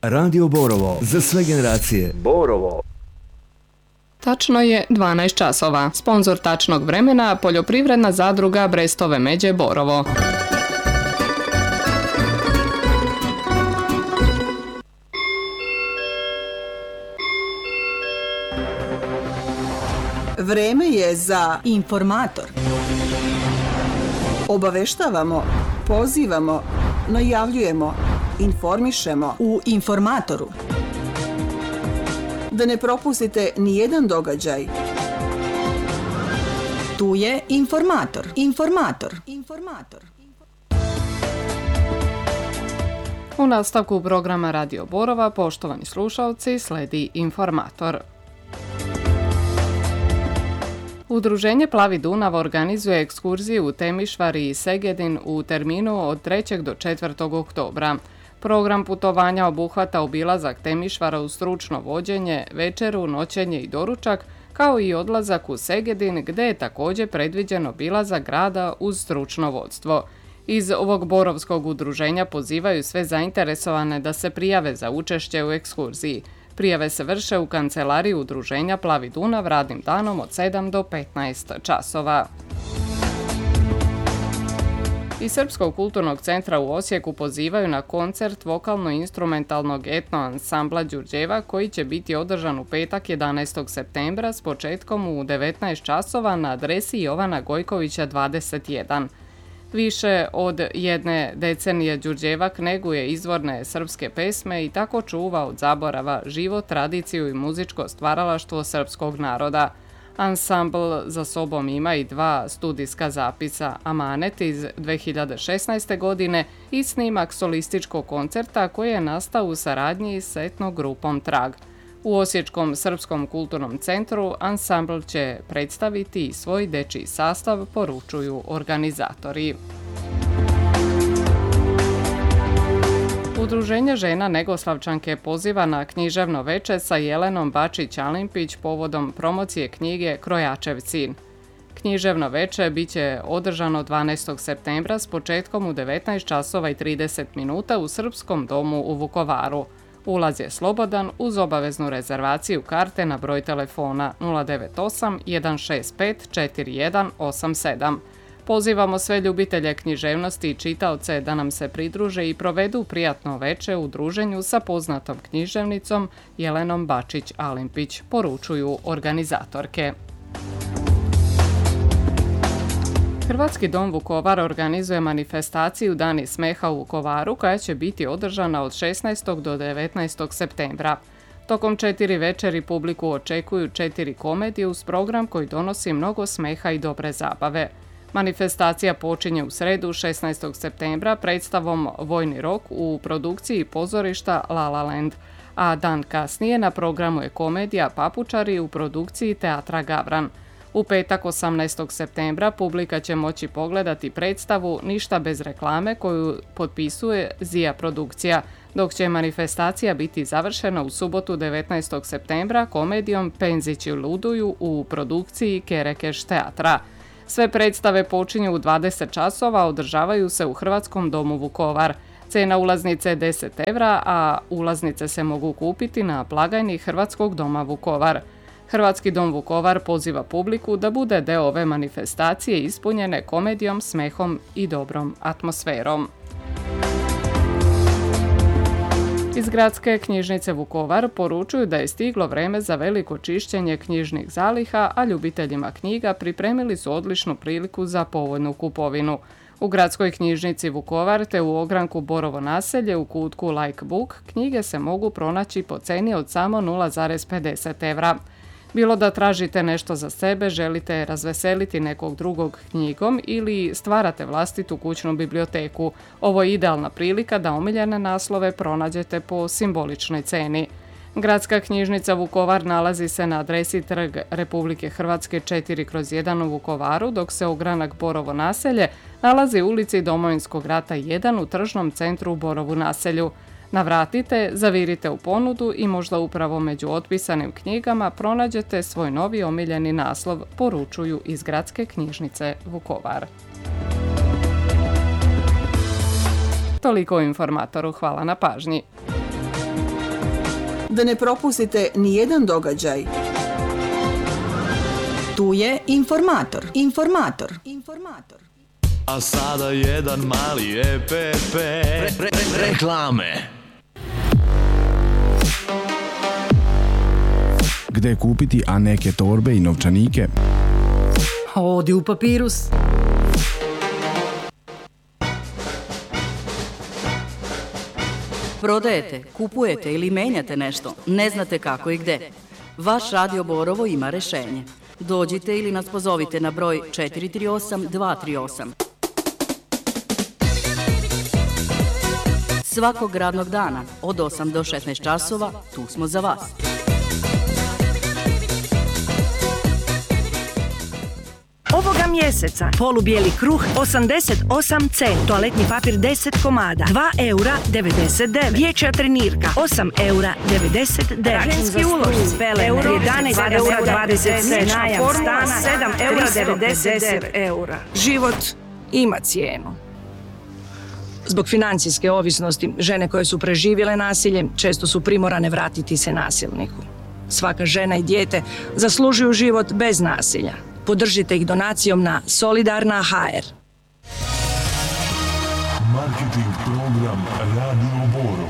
Radio Borovo, za sve generacije. Borovo. Tačno je 12 časova. Sponzor tačnog vremena, poljoprivredna zadruga Brestove Međe Borovo. Vreme je za informator. Obaveštavamo, pozivamo, najavljujemo, informišemo u informatoru. Da ne propustite ni jedan događaj. Tu je informator. U nastavku programa Radio Borova, poštovani slušalci, sledi informator. Udruženje Plavi Dunav organizuje ekskurziju u Temišvar i Segedin u terminu od 3. do 4. oktobra. Program putovanja obuhvata obilazak Temišvara uz stručno vođenje, večeru, noćenje i doručak, kao i odlazak u Segedin gdje je također predviđen obilazak grada uz stručno vodstvo. Iz ovog borovskog udruženja pozivaju sve zainteresovane da se prijave za učešće u ekskurziji. Prijave se vrše u kancelariji udruženja Plavi Dunav radnim danom od 7 do 15 časova. Iz Srpskog kulturnog centra u Osijeku pozivaju na koncert vokalno-instrumentalnog etno ansambla Đurđeva koji će biti održan u petak 11. septembra s početkom u 19 časova na adresi Jovana Gojkovića 21. Više od jedne decenije Đurđevak neguje izvorne srpske pesme i tako čuva od zaborava život, tradiciju i muzičko stvaralaštvo srpskog naroda. Ansambl za sobom ima i 2 studijska zapisa, Amanet iz 2016. godine i snimak solističkog koncerta koji je nastao u saradnji s etno grupom Trag. U Osječkom Srpskom kulturnom centru ansambl će predstaviti i svoj dečiji sastav, poručuju organizatori. Udruženje žena Negoslavčanke poziva na književno veče sa Jelenom Bačić-Alimpić povodom promocije knjige Krojačev sin. Književno veče bit će održano 12. septembra s početkom u 19 časova i 30 minuta u Srpskom domu u Vukovaru. Ulaz je slobodan uz obaveznu rezervaciju karte na broj telefona 098 165 4187. Pozivamo sve ljubitelje književnosti i čitaoce da nam se pridruže i provedu prijatno veče u druženju sa poznatom književnicom Jelenom Bačić-Alimpić, poručuju organizatorke. Hrvatski dom Vukovar organizuje manifestaciju Dani smeha u Vukovaru koja će biti održana od 16. do 19. septembra. Tokom 4 večeri publiku očekuju 4 komedije uz program koji donosi mnogo smeha i dobre zabave. Manifestacija počinje u sredu 16. septembra predstavom Vojni rok u produkciji pozorišta La La Land, a dan kasnije na programu je komedija Papučari u produkciji Teatra Gavran. U petak 18. septembra publika će moći pogledati predstavu Ništa bez reklame koju potpisuje Zija produkcija, dok će manifestacija biti završena u subotu 19. septembra komedijom Penzići luduju u produkciji Kerekeš teatra. Sve predstave počinju u 20 časova, održavaju se u Hrvatskom domu Vukovar. Cena ulaznice je 10 evra, a ulaznice se mogu kupiti na blagajni Hrvatskog doma Vukovar. Hrvatski dom Vukovar poziva publiku da bude deo ove manifestacije ispunjene komedijom, smehom i dobrom atmosferom. Iz Gradske knjižnice Vukovar poručuju da je stiglo vreme za veliko čišćenje knjižnih zaliha, a ljubiteljima knjiga pripremili su odličnu priliku za povoljnu kupovinu. U Gradskoj knjižnici Vukovar te u ogranku Borovo naselje u kutku Like Book knjige se mogu pronaći po ceni od samo 0,50 evra. Bilo da tražite nešto za sebe, želite razveseliti nekog drugog knjigom ili stvarate vlastitu kućnu biblioteku, ovo je idealna prilika da omiljene naslove pronađete po simboličnoj ceni. Gradska knjižnica Vukovar nalazi se na adresi Trg Republike Hrvatske 4/1 u Vukovaru, dok se ogranak Borovo naselje nalazi u ulici Domovinskog rata 1 u tržnom centru u Borovu naselju. Navratite, zavirite u ponudu i možda upravo među otpisanim knjigama pronađete svoj novi omiljeni naslov, poručuju iz Gradske knjižnice Vukovar. Toliko o informatoru, hvala na pažnji. Da ne propustite ni jedan događaj. Tu je informator. Informator. A sada jedan mali EPP. Reklame. Gde kupiti, a neke torbe i novčanike? Odi u Papirus. Prodajete, kupujete ili menjate nešto, ne znate kako i gde. Vaš Radio Borovo ima rešenje. Dođite ili nas pozovite na broj 438-238. Svakog radnog dana od 8 do 16 časova tu smo za vas. Ovoga mjeseca polubijeli kruh 88 cent, toaletni papir 10 komada, 2 eura 99, dječja trenirka 8 eura 99, ženski ulošci euro 11 eura 27, najam stana 7 eura 99 eura. Život ima cijenu. Zbog financijske ovisnosti, žene koje su preživjele nasilje često su primorane vratiti se nasilniku. Svaka žena i dijete zaslužuju život bez nasilja. Podržite ih donacijom na Solidarna.hr. Marketing program Radio Borovo.